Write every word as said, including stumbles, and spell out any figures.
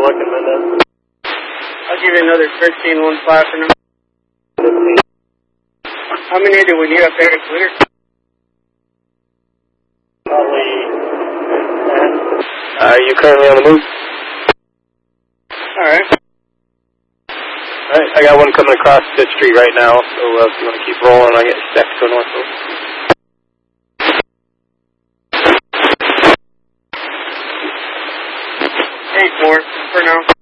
looking, Mendez. I'll give you another fifteen, one five for now. How many do we need up there to clear? Probably ten. Uh, are you currently on the move? Alright. Alright, I got one coming across the street right now, so uh, if you want to keep rolling, I'll get steps to north. Eight four for now.